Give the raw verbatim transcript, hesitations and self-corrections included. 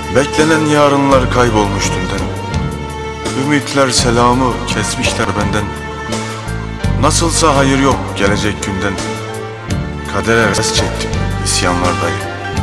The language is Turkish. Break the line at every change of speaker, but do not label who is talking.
Beklenen yarınlar kaybolmuş dünden. Ümitler selamı kesmişler benden. Nasılsa hayır yok gelecek günden. Kadere res çektim isyanlardayım.